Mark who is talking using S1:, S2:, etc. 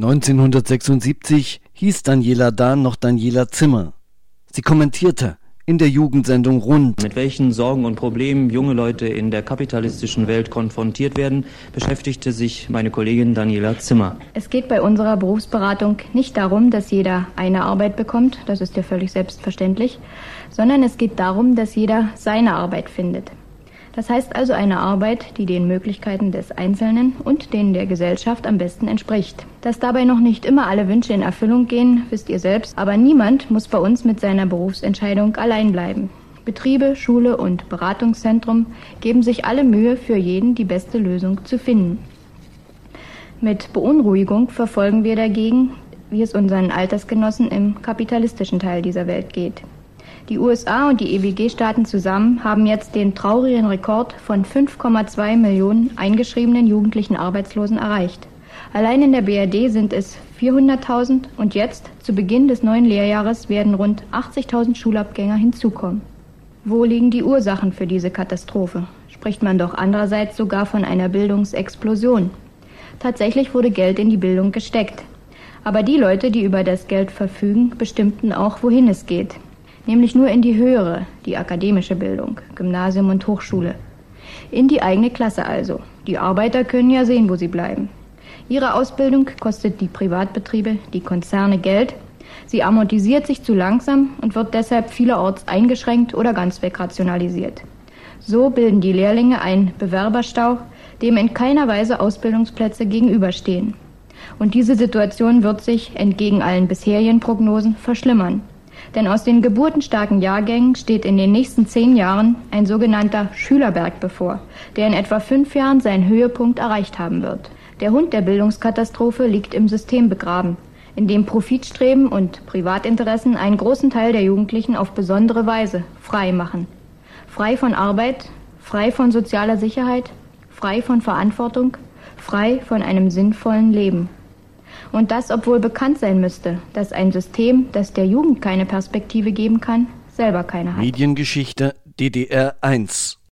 S1: 1976 hieß Daniela Dahn noch Daniela Zimmer. Sie kommentierte in der Jugendsendung Rund.
S2: Mit welchen Sorgen und Problemen junge Leute in der kapitalistischen Welt konfrontiert werden, beschäftigte sich meine Kollegin Daniela Zimmer.
S3: Es geht bei unserer Berufsberatung nicht darum, dass jeder eine Arbeit bekommt, das ist ja völlig selbstverständlich, sondern es geht darum, dass jeder seine Arbeit findet. Das heißt also eine Arbeit, die den Möglichkeiten des Einzelnen und denen der Gesellschaft am besten entspricht. Dass dabei noch nicht immer alle Wünsche in Erfüllung gehen, wisst ihr selbst, aber niemand muss bei uns mit seiner Berufsentscheidung allein bleiben. Betriebe, Schule und Beratungszentrum geben sich alle Mühe, für jeden die beste Lösung zu finden. Mit Beunruhigung verfolgen wir dagegen, wie es unseren Altersgenossen im kapitalistischen Teil dieser Welt geht. Die USA und die EWG-Staaten zusammen haben jetzt den traurigen Rekord von 5,2 Millionen eingeschriebenen jugendlichen Arbeitslosen erreicht. Allein in der BRD sind es 400.000 und jetzt, zu Beginn des neuen Lehrjahres, werden rund 80.000 Schulabgänger hinzukommen. Wo liegen die Ursachen für diese Katastrophe? Spricht man doch andererseits sogar von einer Bildungsexplosion. Tatsächlich wurde Geld in die Bildung gesteckt. Aber die Leute, die über das Geld verfügen, bestimmten auch, wohin es geht. Nämlich nur in die höhere, die akademische Bildung, Gymnasium und Hochschule. In die eigene Klasse also. Die Arbeiter können ja sehen, wo sie bleiben. Ihre Ausbildung kostet die Privatbetriebe, die Konzerne Geld. Sie amortisiert sich zu langsam und wird deshalb vielerorts eingeschränkt oder ganz wegrationalisiert. So bilden die Lehrlinge einen Bewerberstau, dem in keiner Weise Ausbildungsplätze gegenüberstehen. Und diese Situation wird sich, entgegen allen bisherigen Prognosen, verschlimmern. Denn aus den geburtenstarken Jahrgängen steht in den nächsten 10 Jahren ein sogenannter Schülerberg bevor, der in etwa 5 Jahren seinen Höhepunkt erreicht haben wird. Der Hund der Bildungskatastrophe liegt im System begraben, in dem Profitstreben und Privatinteressen einen großen Teil der Jugendlichen auf besondere Weise frei machen. Frei von Arbeit, frei von sozialer Sicherheit, frei von Verantwortung, frei von einem sinnvollen Leben. Und das, obwohl bekannt sein müsste, dass ein System, das der Jugend keine Perspektive geben kann, selber keine hat.
S1: Mediengeschichte DDR 1